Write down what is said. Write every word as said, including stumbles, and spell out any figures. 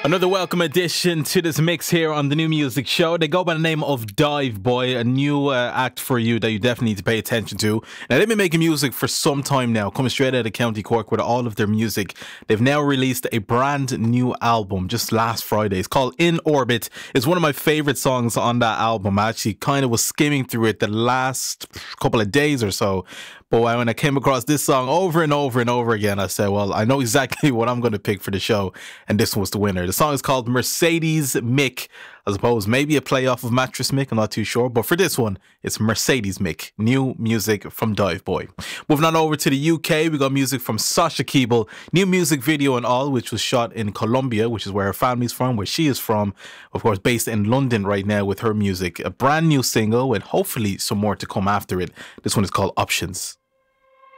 Another welcome addition to this mix here on the New Music Show. They go by the name of Dive Boy, a new uh, act for you that you definitely need to pay attention to. Now, they've been making music for some time now, coming straight out of County Cork with all of their music. They've now released a brand new album just last Friday. It's called In Orbit. It's one of my favourite songs on that album. I actually kind of was skimming through it the last couple of days or so. But when I came across this song over and over and over again, I said, well, I know exactly what I'm going to pick for the show. And this was the winner. The song is called Mercedes Mick. I suppose maybe a play off of Mattress Mick. I'm not too sure. But for this one, it's Mercedes Mick. New music from Dive Boy. Moving on over to the U K, we got music from Sasha Keeble. New music video and all, which was shot in Colombia, which is where her family's from, where she is from. Of course, based in London right now with her music. A brand new single with hopefully some more to come after it. This one is called Options.